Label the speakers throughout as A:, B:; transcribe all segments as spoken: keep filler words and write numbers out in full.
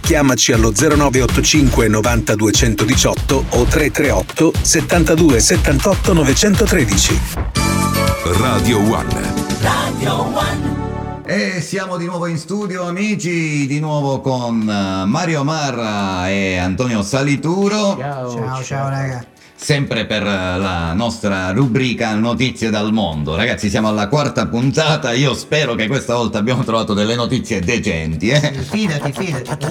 A: chiamaci allo zero nove otto cinque novanta duecentodiciotto o tre tre otto settantadue settantotto novecentotredici. Radio One.
B: Radio One.
C: E siamo di nuovo in studio, amici, di nuovo con Mario Marra e Antonio Salituro.
D: Ciao, ciao, ciao raga.
C: Sempre per la nostra rubrica Notizie dal mondo. Ragazzi, siamo alla quarta puntata. Io spero che questa volta abbiamo trovato delle notizie decenti, eh?
D: Fidati, fidati.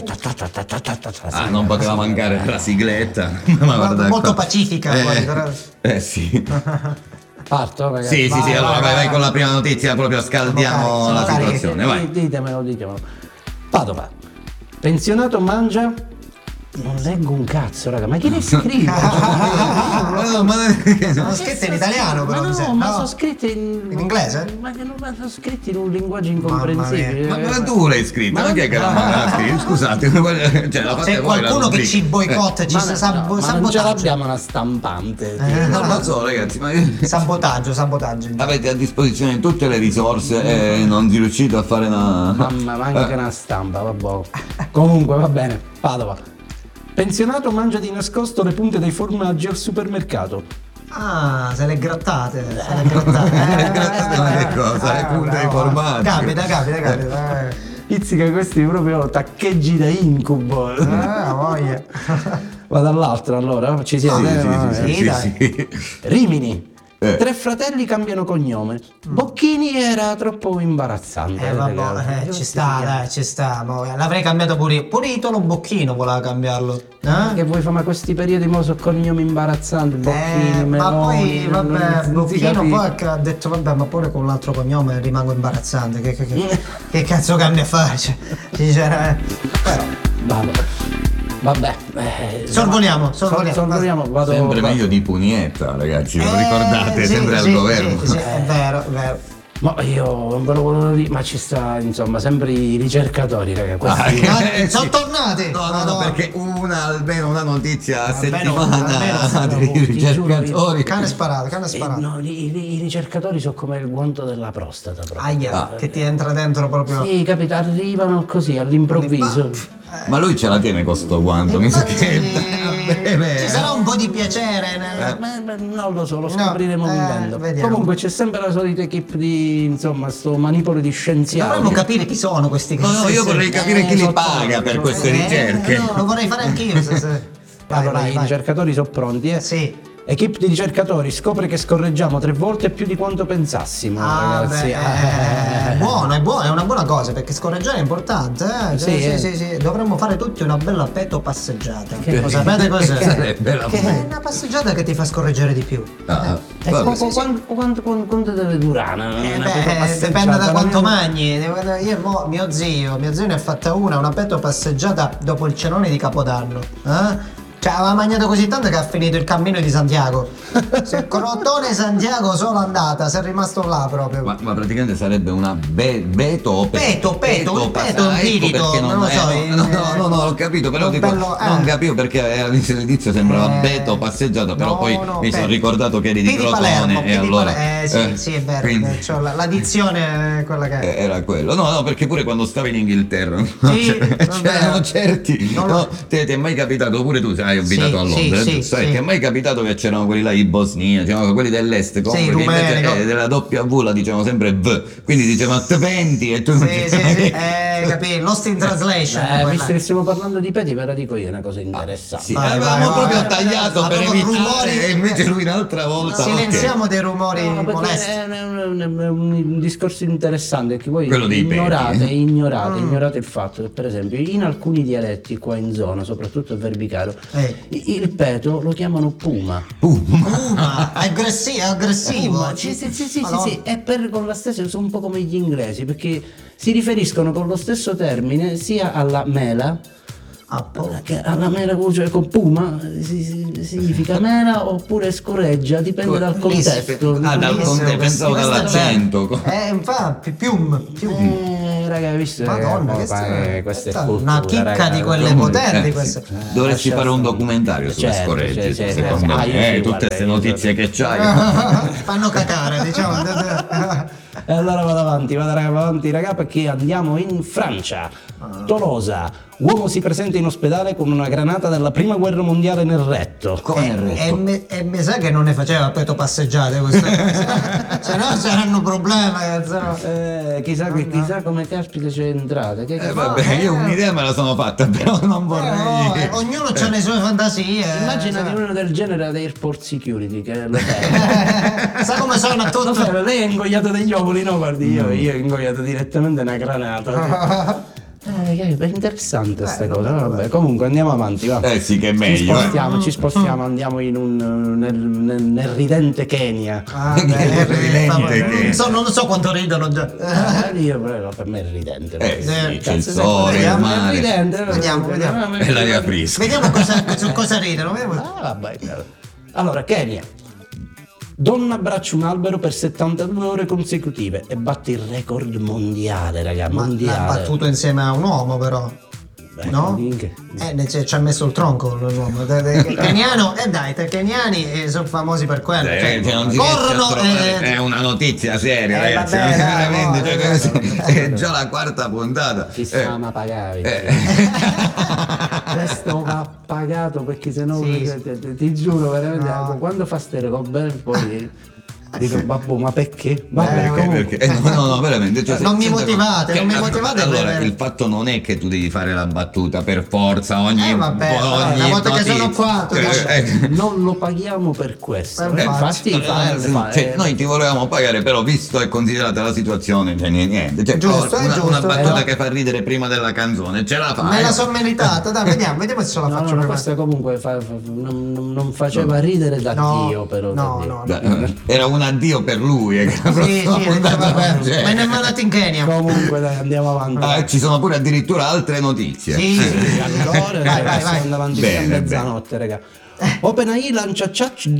C: Ah, non poteva mancare la sigletta. Ma guarda,
D: molto pacifica.
C: Eh,
D: poi, però...
C: eh sì.
E: Parto, ragazzi.
C: Sì,
D: vai,
C: sì, sì, allora
D: vai,
C: vai, vai
D: vai.
C: con la prima notizia, proprio scaldiamo
D: Sono
C: la
D: carichi,
C: situazione, vai.
E: Ditemelo, ditemelo. Padova. Pensionato mangia. Non leggo un cazzo, raga, ma chi ne scrive?
C: No, ma
D: sono scritte in italiano, però
E: ma
D: mi
E: no,
D: sembra.
E: ma
D: No?
E: sono scritte in...
D: In inglese?
E: Ma che non ma sono scritti in un linguaggio incomprensibile.
C: Ma, ma tu l'hai scritto, ma chi è che l'ha scritto? Scusate, cioè, la fate
D: C'è
C: voi la
D: qualcuno che
C: rubrica.
D: ci boicotta, ci
E: Ma,
D: sa-
E: no,
D: sab-
E: ma non ce
D: sabotaggio.
E: l'abbiamo una stampante.
D: Eh,
C: Non lo so, ragazzi, ma
D: Sabotaggio, sabotaggio.
C: avete a disposizione tutte le risorse e non riuscite a fare una...
E: Mamma, manca una stampa, vabbè. Comunque, va bene. Padova. Pensionato mangia di nascosto le punte dei formaggi al supermercato.
D: Ah, se le grattate, se le grattate.
C: Le grattate, ma che cosa? Le punte dei formaggi.
D: Capita, capita, capita. Eh,
E: Izzica, questi proprio taccheggi da incubo.
D: Ah, voglia.
E: Vado all'altro allora, ci siamo.
C: Sì, sì,
E: Eh,
C: sì, sì,
D: Sì,
C: sì,
D: dai.
C: sì.
E: Rimini.
C: Eh.
E: Tre fratelli cambiano cognome. Bocchini era troppo imbarazzante.
D: Eh vabbè, eh, ci sta, dai, ci sta. Ma l'avrei cambiato pure io. Pure Italo Bocchino voleva cambiarlo. Eh?
E: Che vuoi fare, ma questi periodi mo sono cognomi imbarazzanti, Bocchini,
D: Eh, ma
E: Meloni,
D: poi
E: non- non
D: vabbè,
E: si
D: Bocchino
E: capisce.
D: poi ha detto vabbè, ma pure con l'altro cognome rimango imbarazzante. Che, che, che, che cazzo cambia a fare? Cioè, sinceramente. Però
E: Vabbè. Vabbè. Eh,
D: Sorvoliamo,
E: sor-
D: sorvoliamo.
E: sorvoliamo, vado.
C: Sempre
E: vado.
C: meglio di Punietta, ragazzi, lo
D: Eh,
C: ricordate?
D: sì,
C: Sempre
D: sì,
C: al governo.
D: sì, sì, è vero, è vero.
E: Ma io non ve lo volevo dire, ma ci sta, insomma, sempre i ricercatori, raga. Questi...
C: Ah,
D: Ah,
C: eh,
D: sono
C: sì.
D: tornati!
C: No, no, no,
D: Madonna.
C: perché una, almeno una notizia a
D: Almeno una,
C: settimana
D: almeno,
C: dei
E: ti giuro,
C: ricercatori.
D: Cane sparato, cane
E: Eh,
D: sparato.
E: no, i, i- i ricercatori sono come il guanto della prostata proprio.
D: Aia,
C: Ah.
D: che ti entra dentro proprio.
E: Sì, capita, arrivano così all'improvviso.
C: Ma lui ce la tiene con sto guanto, mi sa che...
D: Infatti,
C: Beh,
D: ci sarà un po' di piacere nel...
E: Ma- ma non lo so, lo
D: No,
E: scopriremo
D: eh,
E: vivendo.
D: vediamo.
E: Comunque c'è sempre la solita equipe di, insomma, sto manipolo di scienziati.
D: Dovremmo capire chi sono questi
C: No, no, io vorrei capire chi li
E: sotto-
C: paga per queste
D: Eh,
C: ricerche.
D: No, lo vorrei fare anch'io. Se, se... Vai,
E: Allora,
D: vai,
E: i
D: vai.
E: ricercatori sono pronti, eh?
D: Sì.
E: Equipe di ricercatori scopre che scorreggiamo tre volte più di quanto pensassimo,
D: Ah,
E: ragazzi.
D: beh,
E: Eh,
D: è buono, è buono, è una buona cosa perché scorreggiare è importante. Eh?
E: Sì,
D: Sì, sì,
E: eh.
D: sì, sì. Dovremmo fare tutti una bella peto passeggiata.
E: Che-
D: Lo sapete cos'è?
C: Sarebbe la
D: Che è una passeggiata che ti fa scorreggiare di più.
C: Ah,
E: E
C: vabbè.
E: qu- qu- quanto, quanto- quanto- quanto deve durare? una-
D: Eh,
E: una
D: beh,
E: peto passeggiata?
D: dipende da quanto
E: Non-
D: mangi. Io mo- mio zio, mio zio ne ha fatta una, una peto passeggiata dopo il cenone di Capodanno. Eh? Cioè aveva mangiato così tanto che ha finito il cammino di Santiago. Se Crotone Santiago solo andata, si è rimasto là proprio.
C: Ma, ma praticamente sarebbe una be- beto o pe-
D: Peto, peto, un
C: pas-
D: peto, un
C: ah, ecco
D: tirito,
C: perché
D: non lo
C: eh,
D: so,
C: no,
D: eh,
C: no, no, no, no, ho capito, però
D: un
C: dico,
D: bello- eh.
C: non capivo perché all'inizio dell'inizio sembrava
D: Eh,
C: beto passeggiata, però
D: no,
C: poi
D: no,
C: mi
D: pe-
C: sono ricordato che eri di
D: P di
C: Crotone
D: Palermo, P
C: e
D: di
C: allora
D: Palermo. Eh sì,
C: eh,
D: sì, è vero,
C: quindi,
D: eh, c'ho la- l'addizione è quella che
C: eh,
D: è.
C: era quello. No, no, perché pure quando stavi in Inghilterra no?
D: Sì,
C: C'era-
D: vabbè.
C: c'erano certi.
D: Non lo-
C: No, te, ti è mai capitato, pure tu hai abitato
D: Sì,
C: a
D: sì,
C: Londra,
D: sì,
C: giusto? Eh,
D: sì.
C: ti è mai capitato che c'erano quelli là, i Bosnia, diciamo, quelli dell'est, comunque, che
D: rumeni,
C: invece
D: no?
C: eh, della W la dicevano sempre V, quindi dicevano T venti e tu non
D: Sì, sì, sì, eh, capì, lost in translation.
E: Eh,
D: quella.
E: visto che stiamo parlando di peti, ve la dico io una cosa interessante.
C: Sì,
D: Vai,
C: avevamo
D: vai,
C: proprio
D: vai.
C: tagliato per
D: Avevo
C: evitare
D: rumori-
C: e invece lui un'altra volta
D: Silenziamo dei rumori
E: No, perché
D: molesti.
E: è, è un, è un- è un discorso interessante che voi
C: Quello dei peti,
E: ignorate,
C: eh.
E: ignorate,
D: Mm.
E: ignorate il fatto che per esempio in alcuni dialetti qua in zona, soprattutto a Verbicaro,
D: Eh.
E: il peto lo chiamano puma.
D: Puma, aggressivo, aggressivo.
E: Puma, sì, sì, sì, sì, sì,
D: Madonna.
E: sì, è per con la stessa, sono un po' come gli inglesi perché si riferiscono con lo stesso termine sia alla mela
D: Ah, po-
E: che alla mela, cioè con puma si- si- significa mela oppure scorreggia, dipende dal contesto.
C: Ah, dal
D: Bellissimo,
C: contesto, pensavo
D: questo è
C: dall'accento.
D: bello. Eh, infatti, pium, pium.
E: Eh, raga, hai visto?
D: Madonna,
E: eh,
D: questa
E: eh,
D: è-
E: questa è
D: questa è
E: cultura,
D: una chicca
E: raga.
D: di quelle
E: Comunque,
D: potenti,
C: Eh,
D: questa.
C: sì. Dovresti fare un documentario sulle
E: Certo,
C: scoregge,
E: sì, sì,
C: secondo
E: sì. Ah, io
C: me.
E: sì,
C: Eh, tutte
E: guarda,
C: queste
E: io
C: notizie che c'hai.
D: Fanno cacare, diciamo.
E: E allora vado avanti, vado raga, avanti, raga, perché andiamo in Francia. Tolosa, uomo si presenta in ospedale con una granata della prima guerra mondiale nel retto.
C: Come
D: E,
C: nel
D: e,
C: retto?
D: mi- e mi sa che non ne faceva a petto passeggiate queste cose. Se no saranno problemi. se no.
E: Eh, chissà, che, chissà come caspita c'è entrata. Che, che
C: Eh,
E: fa?
C: vabbè, io un'idea me la sono fatta, però non vorrei.
D: Però, eh, ognuno ha le sue fantasie.
E: Immaginati
D: eh,
E: uno del genere ad Airport Security che lo fa.
D: Sa come sono a
E: Lo
D: tutti.
E: fa, lei è ingoiato degli ovuli, no? Guardi, io, io ho ingoiato direttamente una granata. Eh, che è interessante sta cosa. Vabbè, comunque andiamo avanti, va.
C: Eh sì, che è
E: Ci
C: meglio. eh.
E: spostiamo, ci spostiamo, andiamo in un nel, nel, nel ridente Kenya.
D: Ah,
C: Che
D: beh,
C: ridente
D: eh,
C: che-
D: non, so, non so quanto ridono già.
E: Ah, io però per me è ridente.
C: Eh sì,
D: Eh,
C: c'è il
E: Cazzo,
C: sole, il
E: vediamo, è
C: mare
E: ridente.
D: Vediamo, vediamo.
C: e l'aria fresca.
D: Vediamo cosa, su cosa ridono. Vediamo.
E: Ah, vabbè. chiaro. Allora, Kenya. Donna abbraccia un albero per settantadue ore consecutive e batte il record mondiale, raga,
D: Ma l'ha
E: mondiale.
D: battuto insieme a un uomo, però.
E: Beh,
D: No?
E: minchia.
D: Eh, ne- ci ci ha messo il tronco l'uomo. De- de- Il keniano, eh dai, i keniani eh, sono famosi per quello.
C: Eh,
D: cioè,
C: cioè, non si riesce a
D: corrono
C: trovare-
D: e.
C: è una notizia seria,
D: Eh,
C: ragazzi.
D: vabbè, dai,
C: veramente,
D: no,
C: cioè,
D: dai,
C: questo-
D: dai.
C: è già la quarta puntata.
E: Ci
C: Eh,
E: sta ma pagavi.
C: eh.
E: Questo va pagato perché se no
D: Sì,
E: ti, ti- ti giuro veramente
D: No.
E: quando fa ste robe poi dico babbo ma perché? Vabbè,
D: Eh,
C: Perché?
E: comunque.
C: Perché? Eh, no, no, no, veramente. Cioè,
D: Non mi
C: senza-
D: motivate, non mi
C: che-
D: motivate
C: Allora,
D: per-
C: il fatto non è che tu devi fare la battuta per forza ogni
D: Eh, vabbè,
C: ogni
D: però una volta che sono qua, tu
C: Eh,
D: dici-
C: eh,
E: Non lo paghiamo per questo.
D: Eh,
E: Eh,
D: infatti.
E: infatti, fa-
C: Eh,
E: fa-
C: cioè,
E: eh,
C: noi ti volevamo pagare, però visto e considerata la situazione, cioè, niente. Cioè,
D: Giusto, è
C: una,
D: giusto,
C: una battuta
D: però-
C: che fa ridere prima della canzone, ce la fai.
D: Me la sono meritata, dai, vediamo, vediamo se ce la
E: no,
D: faccio
E: no, no,
D: prima.
E: questa comunque fa- fa- non, non- non faceva ridere da
D: No,
E: Dio però.
D: no,
E: per
D: no,
E: dire.
D: no.
C: Beh, era un addio per lui. eh, che la
D: Sì,
C: prossima
D: sì,
C: puntata
D: diceva,
C: c'è.
D: ma nemmeno nato in Kenya.
E: Comunque dai, andiamo avanti.
C: Ah, ci sono pure addirittura altre notizie.
D: Sì, sì, sì.
E: Allora,
D: Vai, vai, vai.
E: andando avanti
C: Bene,
E: fino a
C: bene.
E: mezzanotte, raga. OpenAI lancia chat
C: C'è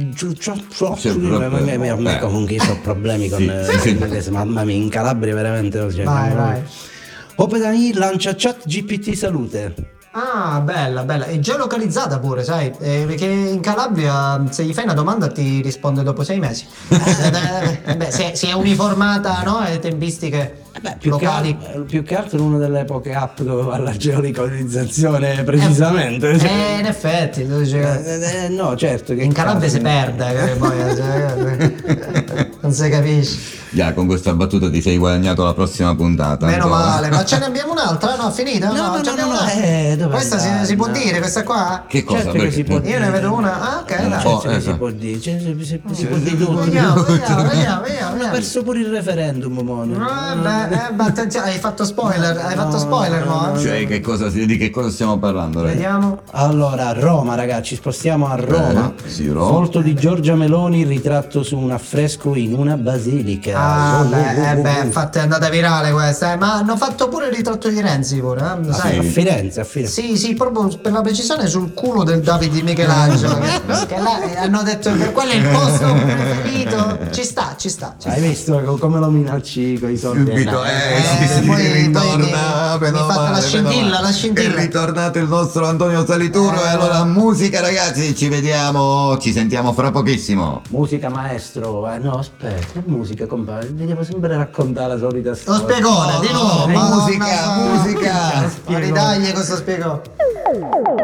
E: a me
C: eh.
E: comunque io ho problemi con
C: Sì,
E: eh,
C: sì, sì.
E: l'inglese, mamma mia, in Calabria veramente cioè,
D: Vai,
E: no.
D: vai.
E: OpenAI lancia chat G P T salute.
D: Ah, bella, bella. È geolocalizzata pure, sai? Eh, perché in Calabria se gli fai una domanda ti risponde dopo sei mesi. Eh, eh, beh, si, è, si è uniformata, no? Le tempistiche
E: Eh beh, più, che,
D: locali.
E: al- più che altro una delle poche app dove va la geolocalizzazione precisamente. cioè.
D: Eh, in effetti, tu dici che-
E: Eh, eh, no, certo che
D: in Calabria
E: cazzo.
D: si perde, che poi, cioè, non si capisce.
C: Già, con questa battuta ti sei guadagnato la prossima puntata.
D: Meno
C: ancora.
D: male, ma ce ne abbiamo un'altra? No, finita?
E: No, no,
D: ce
E: no,
D: n'abbiamo
E: no,
D: un'altra.
E: eh, dove
D: Questa si,
E: andai?
D: si può
E: No.
D: dire, questa qua?
C: Che cosa?
E: Certo che
C: Perché-
E: si può
D: Io ne vedo una. Ah, ok, dai.
C: Oh,
E: Certo che
C: eh,
E: si
C: eh.
E: può dire, cioè, si, si- si può dire tutto.
D: Vediamo, vediamo, vediamo, vediamo,
E: Hanno
D: vediamo.
E: perso pure il referendum, Mone.
D: Eh, beh, eh, beh, attenzione, hai fatto spoiler, hai fatto spoiler, mo? eh?
C: Cioè, che cosa, di che cosa stiamo parlando? ragazzi?
D: Vediamo.
E: Allora, a Roma, ragazzi, spostiamo a Roma.
C: Eh, sì, Roma.
E: Volto di Giorgia Meloni, ritratto su un affresco in una basilica.
D: Ah,
E: Oh,
D: beh,
E: oh,
D: eh,
E: oh,
D: beh,
E: oh.
D: infatti è andata virale questa, eh, ma hanno fatto pure il ritratto di Renzi pure, eh, lo sai?
E: A Firenze, a Firenze.
D: Sì, sì, proprio per la precisione sul culo del Davide di Michelangelo. che, che là eh, hanno detto che quello è il posto preferito. Ci sta, ci sta. Ci sta.
E: Hai visto co- come lo minacci con i soldi?
C: Subito,
E: Eh,
C: eh,
D: Eh,
C: sì, sì,
D: poi- poi
C: ritorna,
D: mi-
C: meno
D: mi fate la
C: male,
D: scintilla,
C: meno male.
D: la scintilla.
C: È ritornato il nostro Antonio Salituro
D: Eh,
C: e allora musica ragazzi, ci vediamo, ci sentiamo fra pochissimo.
E: Musica maestro, eh, no aspetta, che musica compare? Mi devo sempre raccontare la solita
D: Lo
E: storia.
D: spiegone, di nuovo.
C: no,
D: Madonna
C: musica,
D: santa.
C: musica.
D: Ma ridagli questo spiegone.